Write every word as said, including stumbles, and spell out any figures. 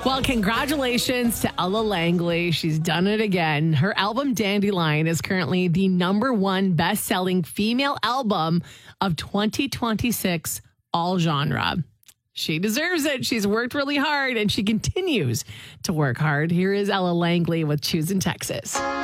Well, congratulations to Ella Langley. She's done it again. Her album Dandelion is currently the number one best-selling female album of twenty twenty-six, all genre. She deserves it. She's worked really hard and she continues to work hard. Here is Ella Langley with Choosing Texas.